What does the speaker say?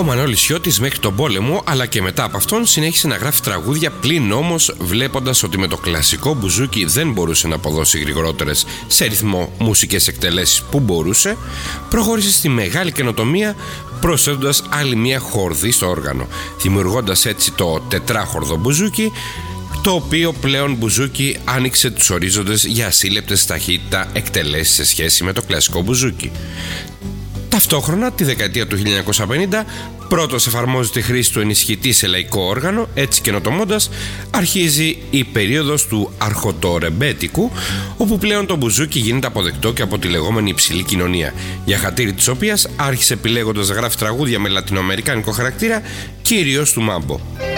Ο Μανώλης Σιώτης μέχρι τον πόλεμο, αλλά και μετά από αυτόν, συνέχισε να γράφει τραγούδια, πλην όμως βλέποντας ότι με το κλασικό μπουζούκι δεν μπορούσε να αποδώσει γρηγορότερες σε ρυθμό μουσικές εκτελέσεις που μπορούσε, προχώρησε στη μεγάλη καινοτομία προσθέτοντας άλλη μια χορδή στο όργανο, δημιουργώντας έτσι το τετράχορδο μπουζούκι, το οποίο πλέον μπουζούκι άνοιξε τους ορίζοντες για ασύλλεπτες ταχύτητα εκτελέσεις σε σχέση με το κλασικό μπουζούκι. Ταυτόχρονα, τη δεκαετία του 1950, πρώτος εφαρμόζεται η χρήση του ενισχυτή σε λαϊκό όργανο, έτσι καινοτομώντας αρχίζει η περίοδος του αρχοτορεμπέτικου, όπου πλέον το μπουζούκι γίνεται αποδεκτό και από τη λεγόμενη υψηλή κοινωνία, για χατήρι της οποίας άρχισε επιλέγοντας να γράφει τραγούδια με λατινοαμερικάνικο χαρακτήρα, κυρίως του μάμπο.